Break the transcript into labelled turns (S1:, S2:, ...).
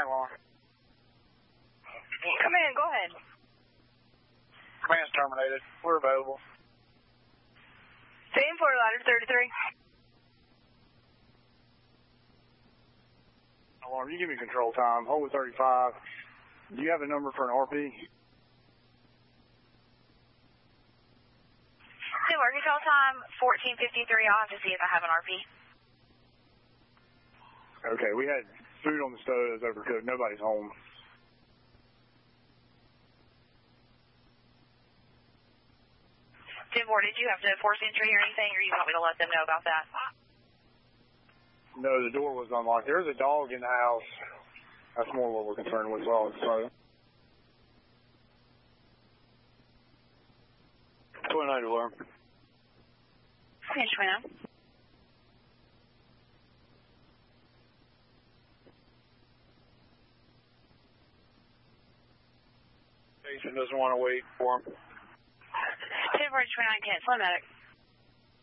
S1: Jaguar.
S2: Come in, go ahead.
S1: Command's terminated. We're available.
S2: Same for ladder 33.
S1: Alarm, you give me control time. Hold 35. Do you have a number for an RP?
S2: Similar control time, 14:53. I'll have to see if I have an RP.
S1: Okay, we had food on the stove that's overcooked. Nobody's home.
S2: Dimwar, did you have to force entry or anything, or you want me to let them know about that?
S1: No, the door was unlocked. There's a dog in the house. That's more what we're concerned with. Well, so 29 alarm.
S2: Okay, 29.
S1: Jason doesn't want to wait for him.
S2: Dimwar 29, cancel medic.